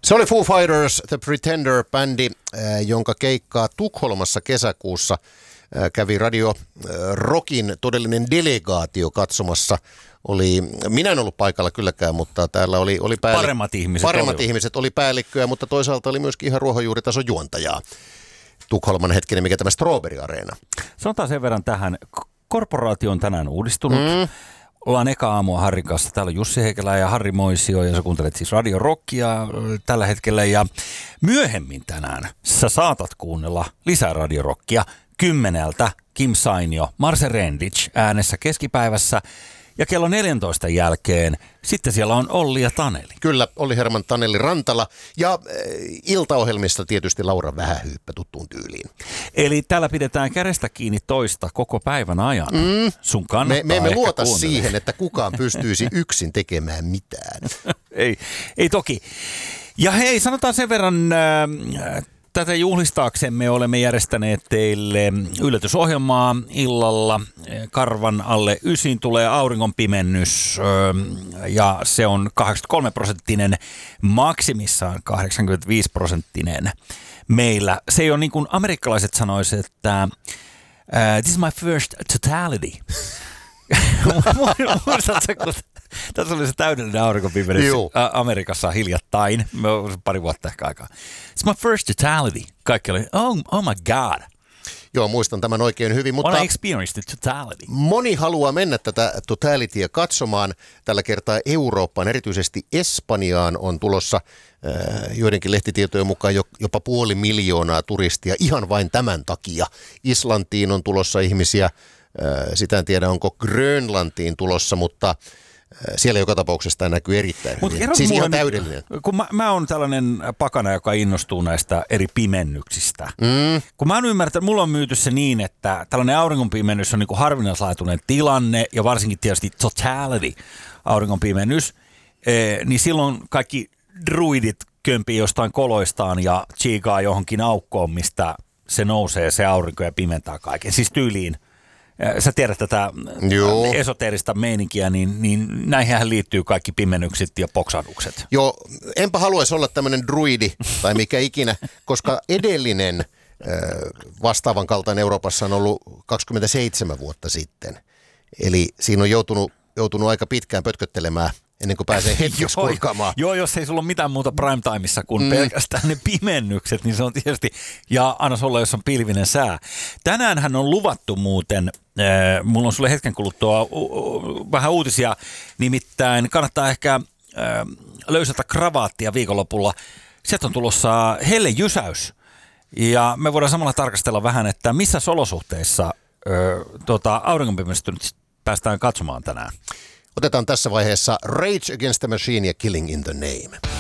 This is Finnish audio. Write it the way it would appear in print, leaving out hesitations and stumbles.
Se oli Foo Fighters, The Pretender-bändi, jonka keikkaa Tukholmassa kesäkuussa kävi Radio Rockin todellinen delegaatio katsomassa. Minä en ollut paikalla kylläkään, mutta täällä oli paremmat ihmiset oli päällikköä, mutta toisaalta oli myöskin ihan ruohonjuuritason juontajaa. Tukholman hetkinen, mikä tämä Strawberry Areena. Sanotaan sen verran tähän. Korporaatio on tänään uudistunut. Ollaan eka aamua Harrin kanssa. Täällä on Jussi Heikelä ja Harri Moisio ja sä kuuntelet siis Radio Rockia tällä hetkellä. Ja myöhemmin tänään sä saatat kuunnella lisää Radio Rockia 10 Kim Sainio, Marse Rendic äänessä keskipäivässä. Ja kello 14 jälkeen sitten siellä on Olli ja Taneli. Kyllä, Olli Herman, Taneli Rantala ja iltaohjelmissa tietysti Laura Vähähyyppä tuttuun tyyliin. Eli täällä pidetään kädestä kiinni toista koko päivän ajan. Sun kannattaa me emme luota kuunnella siihen, että kukaan pystyisi yksin tekemään mitään. ei toki. Ja hei, sanotaan sen verran... Tätä juhlistaaksemme olemme järjestäneet teille yllätysohjelmaa illalla. Karvan alle 9 tulee auringonpimennys ja se on 83%, maksimissaan 85% meillä. Se ei ole niin kuin amerikkalaiset sanoisivat, että this is my first totality. Muistatko, kun tässä oli se täydellinen aurinkonpimennys Amerikassa hiljattain, pari vuotta ehkä aikaa. It's my first totality. Kaikki oli, oh my god. Joo, muistan tämän oikein hyvin, mutta I experienced the totality. Moni haluaa mennä tätä totalityä katsomaan. Tällä kertaa Eurooppaan, erityisesti Espanjaan on tulossa joidenkin lehtitietojen mukaan jopa 500,000 turistia ihan vain tämän takia. Islantiin on tulossa ihmisiä. Sitä en tiedä, onko Grönlantiin tulossa, mutta siellä joka tapauksessa tämä näkyy erittäin hyvin. Siis ihan täydellinen. Kun mä oon tällainen pakana, joka innostuu näistä eri pimennyksistä. Kun mä oon ymmärtänyt, mulla on myyty se niin, että tällainen auringonpimennys on niin kuin harvinaislaatuinen tilanne ja varsinkin tietysti totality auringonpimennys, niin silloin kaikki druidit kömpii jostain koloistaan ja chiikaa johonkin aukkoon, mistä se nousee se aurinko ja pimentää kaiken. Siis tyyliin. Sä tiedät tätä esoteerista meininkiä, niin näihinhän liittyy kaikki pimennykset ja poksahdukset. Joo, enpä haluaisi olla tämmöinen druidi tai mikä ikinä, koska edellinen vastaavan kaltainen Euroopassa on ollut 27 vuotta sitten. Eli siinä on joutunut aika pitkään pötköttelemään ennen kuin pääsee hetkeksi kulkaamaan. Joo, jos ei sulla ole mitään muuta primetimeissa kuin pelkästään ne pimennykset, niin se on tietysti, ja anna olla, jos on pilvinen sää. Tänäänhän on luvattu muuten, mulla on sulle hetken kuluttua vähän uutisia, nimittäin kannattaa ehkä löysätä kravaattia viikonlopulla. Sieltä on tulossa hellejysäys, ja me voidaan samalla tarkastella vähän, että missä olosuhteissa auringonpimennys nyt päästään katsomaan tänään. Otetaan tässä vaiheessa Rage Against the Machine ja Killing in the Name.